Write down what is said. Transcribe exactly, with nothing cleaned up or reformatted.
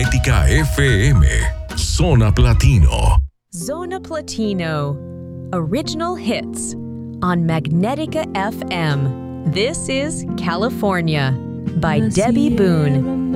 Magnética F M, Zona Platino. Zona Platino, original hits on Magnetica F M. This is California by Debbie Boone.